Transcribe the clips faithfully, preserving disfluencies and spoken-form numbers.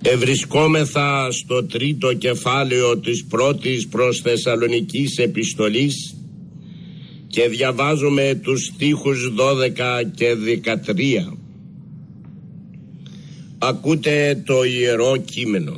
Ευρισκόμεθα στο τρίτο κεφάλαιο της πρώτης προς Θεσσαλονικής επιστολής και διαβάζουμε τους στίχους δώδεκα και δεκατρία. Ακούτε το ιερό κείμενο.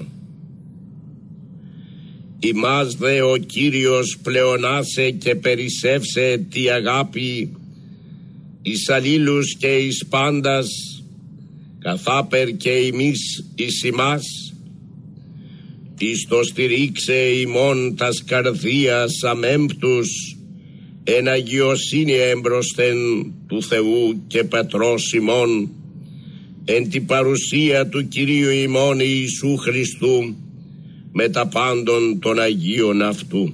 Ημάς δε ο Κύριος πλεονάσε και περισσεύσε τη αγάπη εις αλλήλους και εις πάντας, καθάπερ και ημείς εις ημάς, εις το στηρίξε ημών τας καρδίας αμέμπτους εν αγιοσύνη έμπροσθεν του Θεού και Πατρός ημών, εν τη παρουσία του Κυρίου ημών Ιησού Χριστού με τα πάντων των Αγίων αυτού.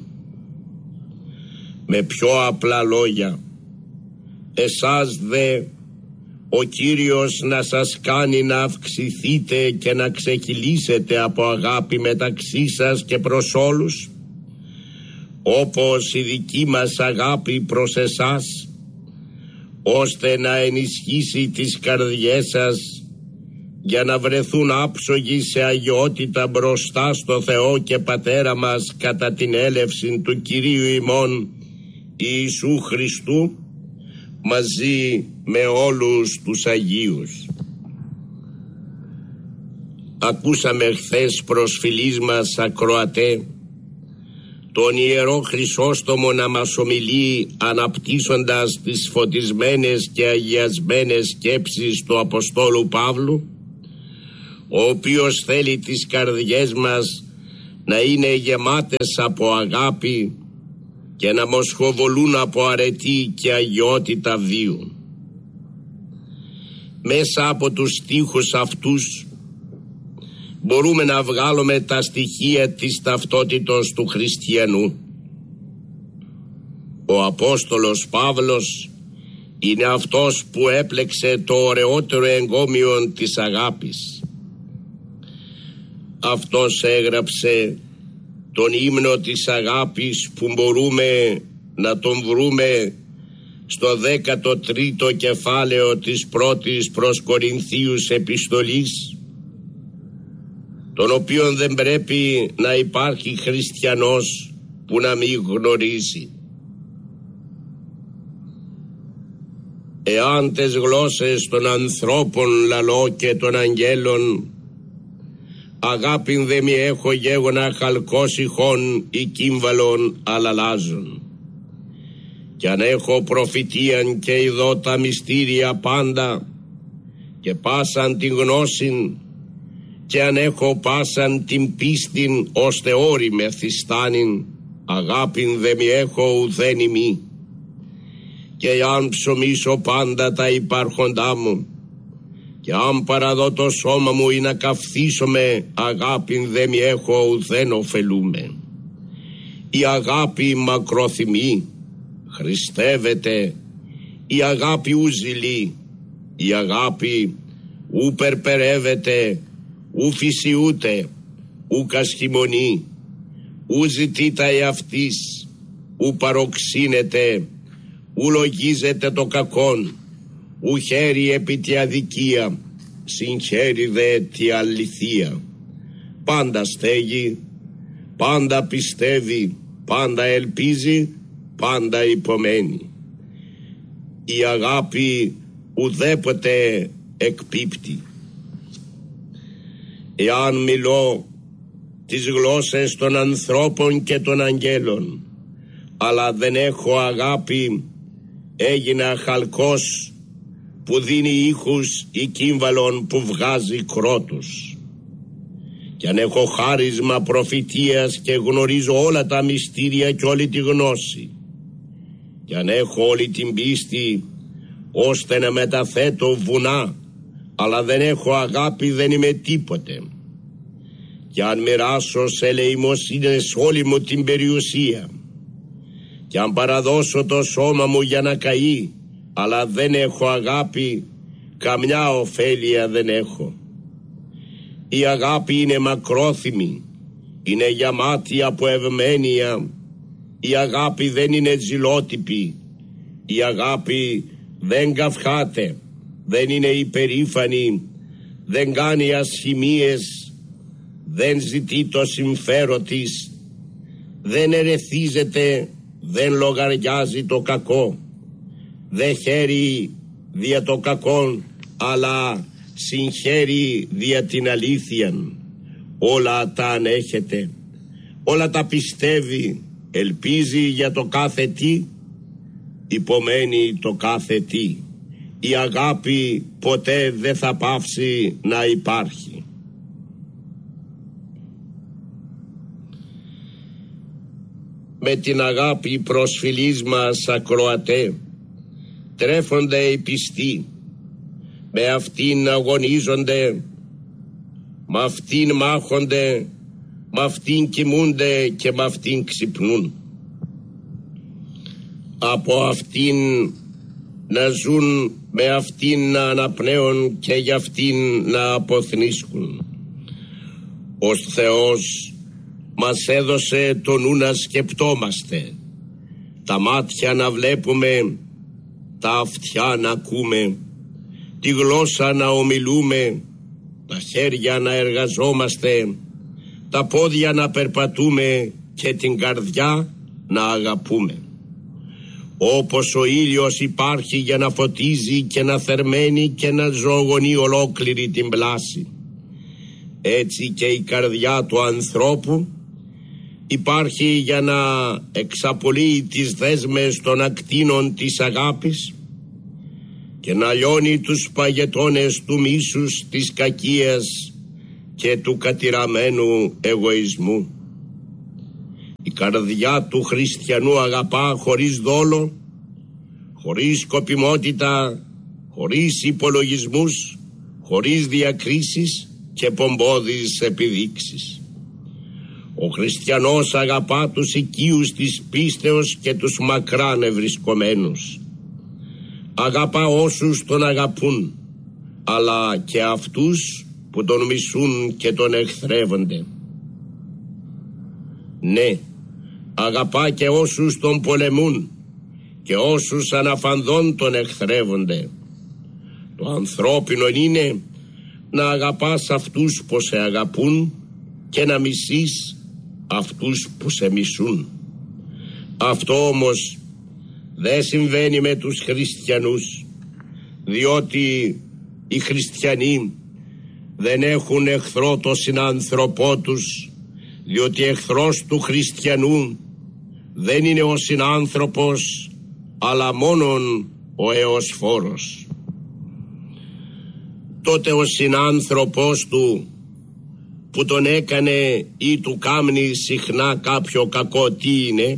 Με πιο απλά λόγια, εσάς δε ο Κύριος να σας κάνει να αυξηθείτε και να ξεκυλήσετε από αγάπη μεταξύ σας και προς όλους, όπως η δική μας αγάπη προς εσάς, ώστε να ενισχύσει τις καρδιές σας για να βρεθούν άψογοι σε αγιότητα μπροστά στο Θεό και Πατέρα μας κατά την έλευση του Κυρίου ημών Ιησού Χριστού, μαζί με όλους τους Αγίους. Ακούσαμε χθες προσφυλής μας ακροατέ τον Ιερό Χρυσόστομο να μας ομιλεί αναπτύσσοντας τις φωτισμένες και αγιασμένες σκέψεις του Αποστόλου Παύλου, ο οποίος θέλει τις καρδιές μας να είναι γεμάτες από αγάπη και να μοσχοβολούν από αρετή και αγιότητα βίου. Μέσα από τους στίχους αυτούς μπορούμε να βγάλουμε τα στοιχεία της ταυτότητος του χριστιανού. Ο Απόστολος Παύλος είναι αυτός που έπλεξε το ωραιότερο εγκόμιο της αγάπης. Αυτός έγραψε τον ύμνο της αγάπης που μπορούμε να τον βρούμε στο δέκατο τρίτο κεφάλαιο της πρώτης προς Κορινθίους επιστολής, τον οποίον δεν πρέπει να υπάρχει χριστιανός που να μην γνωρίζει. Εάν τες γλώσσες των ανθρώπων λαλώ και των αγγέλων, αγάπην δε μη έχω γέγονα χαλκός ηχών ή κύμβαλον αλλαλάζων. Κι αν έχω προφητείαν και ειδώ τα μυστήρια πάντα και πάσαν την γνώσιν, και αν έχω πάσαν την πίστην ώστε όρη με θυστάνην, αγάπην δε μη έχω ουδέν ημί. Και αν ψωμίσω πάντα τα υπάρχοντά μου, και αν παραδώ το σώμα μου ή να καυθίσομαι, αγάπην δε μη έχω ουδέν ωφελούμε. Η αγάπη μακροθυμεί, χριστεύεται, η αγάπη ου ζηλεί, η αγάπη ου περπερεύεται, ου φυσιούται, ου κασχημονεί, ου ζητεί τα εαυτής, ου παροξύνεται, ου λογίζεται το κακόν, ου χέρι επί τη αδικία, συγχέρει δε τη αληθεία. Πάντα στέγει, πάντα πιστεύει, πάντα ελπίζει, πάντα υπομένει. Η αγάπη ουδέποτε εκπίπτει. Εάν μιλώ τις γλώσσες των ανθρώπων και των αγγέλων, αλλά δεν έχω αγάπη, έγινα χαλκός που δίνει ήχους ή κύμβαλον που βγάζει κρότους. Κι αν έχω χάρισμα προφητείας και γνωρίζω όλα τα μυστήρια και όλη τη γνώση, κι αν έχω όλη την πίστη ώστε να μεταθέτω βουνά, αλλά δεν έχω αγάπη, δεν είμαι τίποτε. Κι αν μοιράσω σε ελεημοσύνες όλη μου την περιουσία, κι αν παραδώσω το σώμα μου για να καεί, αλλά δεν έχω αγάπη, καμιά ωφέλεια δεν έχω. Η αγάπη είναι μακρόθυμη, είναι γεμάτη από ευμένεια. Η αγάπη δεν είναι ζηλότυπη. Η αγάπη δεν καυχάται, δεν είναι υπερήφανη, δεν κάνει ασχημίες, δεν ζητεί το συμφέρον της, δεν ερεθίζεται, δεν λογαριάζει το κακό, δεν χαίρει δια το κακό, αλλά συγχαίρει δια την αλήθεια. Όλα τα ανέχεται, όλα τα πιστεύει, ελπίζει για το κάθε τι, υπομένει το κάθε τι. Η αγάπη ποτέ δεν θα πάυσει να υπάρχει. Με την αγάπη προσφυλής μας ακροατέ, τρέφονται οι πιστοί, με αυτήν αγωνίζονται, με αυτήν μάχονται, με αυτήν κοιμούνται και με αυτήν ξυπνούν. Από αυτήν να ζουν, με αυτήν να αναπνέουν και για αυτήν να αποθνίσκουν. Ο Θεός μας έδωσε το νου να σκεπτόμαστε, τα μάτια να βλέπουμε, τα αυτιά να ακούμε, τη γλώσσα να ομιλούμε, τα χέρια να εργαζόμαστε, τα πόδια να περπατούμε και την καρδιά να αγαπούμε. Όπως ο ήλιος υπάρχει για να φωτίζει και να θερμαίνει και να ζωογονεί ολόκληρη την πλάση, έτσι και η καρδιά του ανθρώπου υπάρχει για να εξαπολύει τις δέσμες των ακτίνων της αγάπης και να λιώνει τους παγετώνες του μίσους, της κακίας και του κατηραμένου εγωισμού. Η καρδιά του χριστιανού αγαπά χωρίς δόλο, χωρίς σκοπιμότητα, χωρίς υπολογισμούς, χωρίς διακρίσεις και πομπώδεις επιδείξεις. Ο χριστιανός αγαπά τους οικείους της πίστεως και τους μακράν ευρισκομένους. Αγαπά όσους τον αγαπούν, αλλά και αυτούς που τον μισούν και τον εχθρεύονται. Ναι, αγαπά και όσους τον πολεμούν και όσους αναφανδόν τον εχθρεύονται. Το ανθρώπινο είναι να αγαπάς αυτούς που σε αγαπούν και να μισείς αυτούς που σε μισούν. Αυτό όμως δεν συμβαίνει με τους χριστιανούς, διότι οι χριστιανοί δεν έχουν εχθρό το συνάνθρωπό τους, διότι εχθρός του χριστιανού δεν είναι ο συνάνθρωπος, αλλά μόνον ο εωσφόρος. Τότε ο συνάνθρωπος του που τον έκανε ή του κάμνει συχνά κάποιο κακό, τι είναι,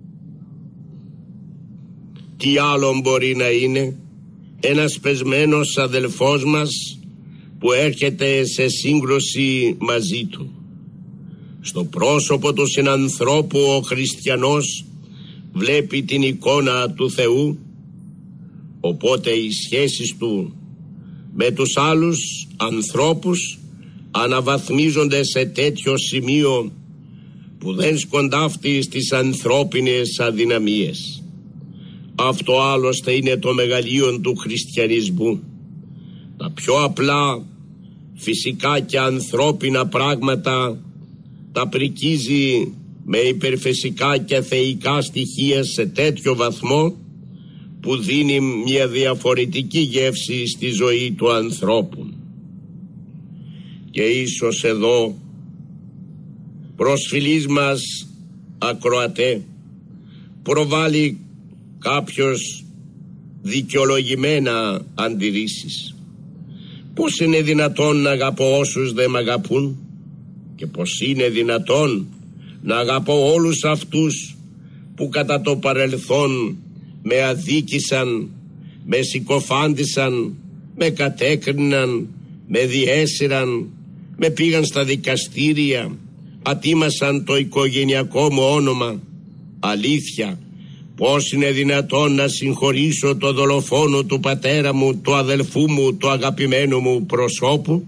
τι άλλο μπορεί να είναι? Ένας πεσμένος αδελφός μας που έρχεται σε σύγκρουση μαζί του. Στο πρόσωπο του συνανθρώπου ο χριστιανός βλέπει την εικόνα του Θεού, οπότε οι σχέσεις του με τους άλλους ανθρώπους αναβαθμίζονται σε τέτοιο σημείο που δεν σκοντάφτει στις ανθρώπινες αδυναμίες. Αυτό άλλωστε είναι το μεγαλείο του χριστιανισμού. Τα πιο απλά φυσικά και ανθρώπινα πράγματα τα πρικίζει με υπερφυσικά και θεϊκά στοιχεία σε τέτοιο βαθμό που δίνει μια διαφορετική γεύση στη ζωή του ανθρώπου. Και ίσως εδώ, προσφυλής μας ακροατέ, προβάλλει κάποιος δικαιολογημένα αντιρρήσεις. Πώς είναι δυνατόν να αγαπώ όσους δεν μ' αγαπούν, και πώς είναι δυνατόν να αγαπώ όλους αυτούς που κατά το παρελθόν με αδίκησαν, με συκοφάντησαν, με κατέκριναν, με διέσυραν, με πήγαν στα δικαστήρια, ατίμασαν το οικογενειακό μου όνομα. Αλήθεια, πώς είναι δυνατόν να συγχωρήσω το δολοφόνο του πατέρα μου, του αδελφού μου, του αγαπημένου μου προσώπου?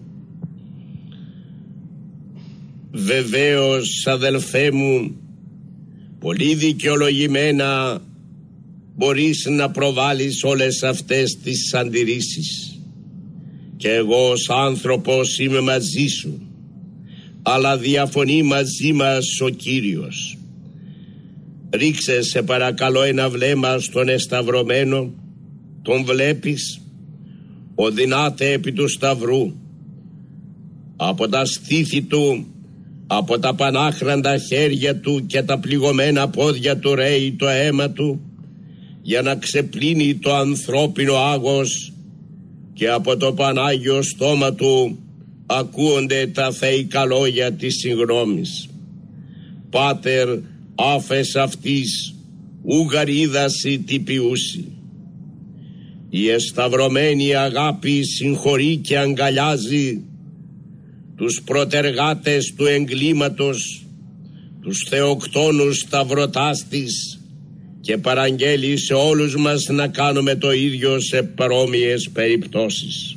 Βεβαίως, αδελφέ μου, πολύ δικαιολογημένα μπορείς να προβάλλεις όλες αυτές τις αντιρρήσεις και εγώ ως άνθρωπος είμαι μαζί σου, αλλά διαφωνεί μαζί μας ο Κύριος. Ρίξε σε παρακαλώ ένα βλέμμα στον εσταυρωμένο, τον βλέπεις, οδυνάται επί του σταυρού. Από τα στήθη του, από τα πανάχραντα χέρια του και τα πληγωμένα πόδια του ρέει το αίμα του, για να ξεπλύνει το ανθρώπινο άγος, και από το Πανάγιο στόμα του ακούονται τα θεϊκά λόγια της συγγνώμης. Πάτερ, άφες αυτής, ούγαρ είδαση τι ποιούσι. Η εσταυρωμένη αγάπη συγχωρεί και αγκαλιάζει τους προτεργάτες του εγκλήματος, τους θεοκτόνους σταυρωτάς της, και παραγγέλει σε όλους μας να κάνουμε το ίδιο σε παρόμοιες περιπτώσεις.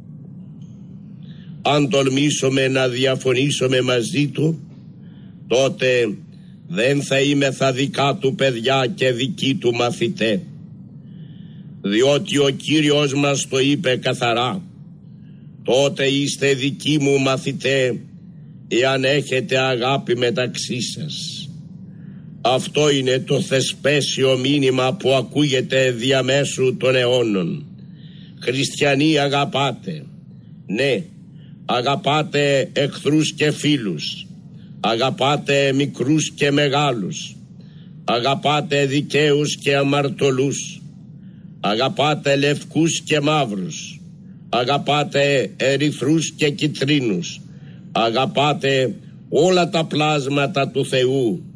Αν τολμήσουμε να διαφωνήσουμε μαζί του, τότε δεν θα είμαι θα δικά του παιδιά και δικοί του μαθητέ, διότι ο Κύριος μας το είπε καθαρά: τότε είστε δικοί μου μαθητέ, εάν έχετε αγάπη μεταξύ σας. Αυτό είναι το θεσπέσιο μήνυμα που ακούγεται διαμέσου των αιώνων. Χριστιανοί, αγαπάτε. Ναι, αγαπάτε εχθρούς και φίλους. Αγαπάτε μικρούς και μεγάλους. Αγαπάτε δικαίους και αμαρτωλούς. Αγαπάτε λευκούς και μαύρους. Αγαπάτε ερυθρούς και κιτρίνους. Αγαπάτε όλα τα πλάσματα του Θεού.